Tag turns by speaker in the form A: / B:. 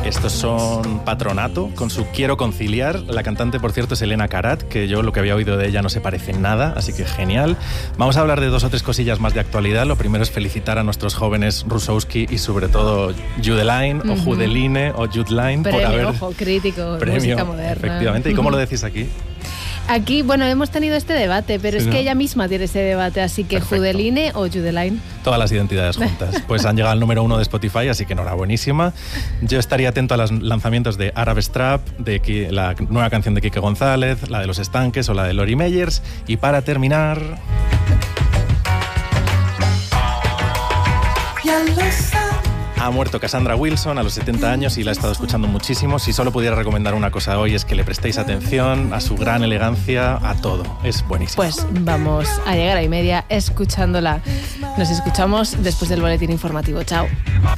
A: Estos son Patronato, con su Quiero Conciliar. La cantante, por cierto, es Elena Karat, que yo lo que había oído de ella no se parece en nada, así que genial. Vamos a hablar de 2 o 3 cosillas más de actualidad. Lo primero es felicitar a nuestros jóvenes Rusowski y sobre todo Judeline, o Judeline, o Judeline,
B: por haber...
A: Ojo
B: crítico, música moderna.
A: Efectivamente. ¿Y cómo lo decís aquí?
B: Aquí, bueno, hemos tenido este debate, pero sí, es que ella misma tiene ese debate, así que perfecto. Judeline o Judeline.
A: Todas las identidades juntas. Pues han llegado al número 1 de Spotify, así que enhorabuenísima. Yo estaría atento a los lanzamientos de Arab Strap, de la nueva canción de Quique González, la de Los Estanques o la de Lori Meyers. Y para terminar... Ha muerto Cassandra Wilson a los 70 años y la he estado escuchando muchísimo. Si solo pudiera recomendar una cosa hoy es que le prestéis atención a su gran elegancia, a todo. Es buenísimo.
B: Pues vamos a llegar a 1:30 escuchándola. Nos escuchamos después del boletín informativo. Chao.